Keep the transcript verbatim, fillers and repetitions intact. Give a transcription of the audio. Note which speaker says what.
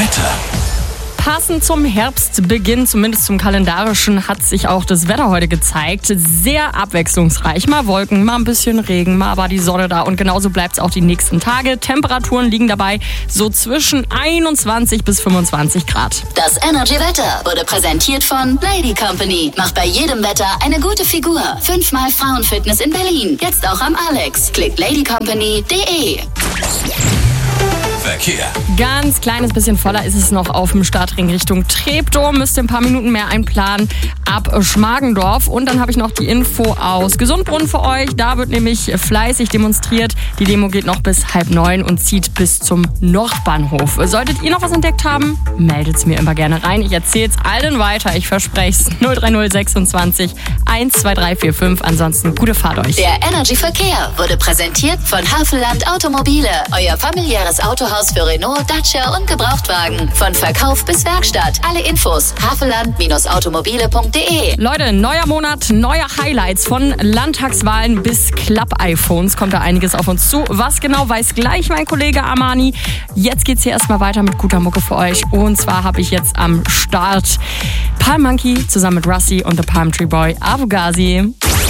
Speaker 1: Wetter.
Speaker 2: Passend zum Herbstbeginn, zumindest zum kalendarischen, hat sich auch das Wetter heute gezeigt. Sehr abwechslungsreich. Mal Wolken, mal ein bisschen Regen, mal war die Sonne da. Und genauso bleibt es auch die nächsten Tage. Temperaturen liegen dabei so zwischen einundzwanzig bis fünfundzwanzig Grad.
Speaker 3: Das Energy Wetter wurde präsentiert von Lady Company. Macht bei jedem Wetter eine gute Figur. Fünfmal Frauenfitness in Berlin. Jetzt auch am Alex. Klickt lady company punkt de.
Speaker 1: Verkehr.
Speaker 2: Ganz kleines bisschen voller ist es noch auf dem Startring Richtung Treptow. Müsst ihr ein paar Minuten mehr einplanen ab Schmargendorf. Und dann habe ich noch die Info aus Gesundbrunnen für euch. Da wird nämlich fleißig demonstriert. Die Demo geht noch bis halb neun und zieht bis zum Nordbahnhof. Solltet ihr noch was entdeckt haben, meldet es mir immer gerne rein. Ich erzähle es allen weiter. Ich verspreche es. null drei null sechsundzwanzig eins zwei drei vier fünf. Ansonsten gute Fahrt euch.
Speaker 3: Der Energy Verkehr wurde präsentiert von Havelland Automobile. Euer familiäres Autohaus für Renault, Dacia und Gebrauchtwagen. Von Verkauf bis Werkstatt. Alle Infos havelland automobile punkt de.
Speaker 2: Leute, neuer Monat, neue Highlights. Von Landtagswahlen bis Klapp-iPhones kommt da einiges auf uns zu. Was genau, weiß gleich mein Kollege Armani. Jetzt geht's hier erstmal weiter mit guter Mucke für euch. Und zwar habe ich jetzt am Start Palm Monkey zusammen mit Rusty und The Palm Tree Boy Avugazi.